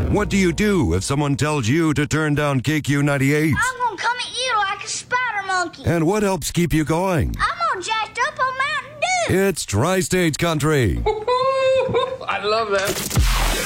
What do you do if someone tells you to turn down KQ98? I'm gonna come at you like a spider monkey. And what helps keep you going? I'm all jacked up on Mountain Dew. It's Tri-States Country. I love that.